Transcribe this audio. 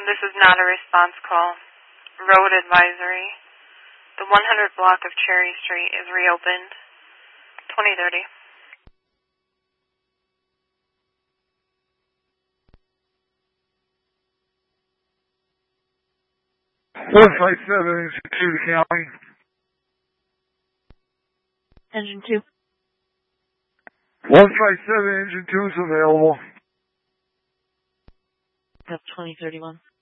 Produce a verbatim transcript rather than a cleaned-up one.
This is not a response call. Road advisory. The one hundred block of Cherry Street is reopened. twenty thirty. one five seven, Engine two to County. Engine two. one five seven, Engine two is available. That's twenty thirty-one.